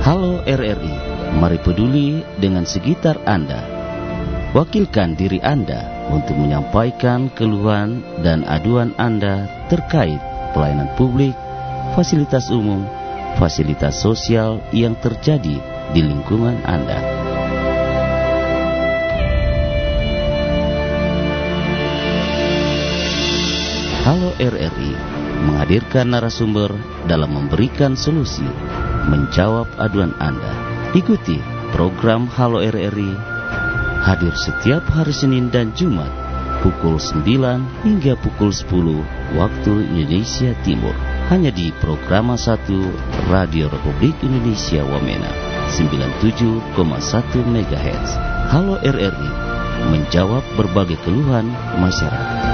Halo RRI, mari peduli dengan sekitar Anda. Wakilkan diri Anda untuk menyampaikan keluhan dan aduan Anda terkait pelayanan publik, fasilitas umum, fasilitas sosial yang terjadi di lingkungan Anda. Halo RRI menghadirkan narasumber dalam memberikan solusi, menjawab aduan Anda. Ikuti program Halo RRI, hadir setiap hari Senin dan Jumat pukul 9 hingga pukul 10 waktu Indonesia Timur. Hanya di Programa 1 Radio Republik Indonesia Wamena 97,1 MHz. Halo RRI menjawab berbagai keluhan masyarakat.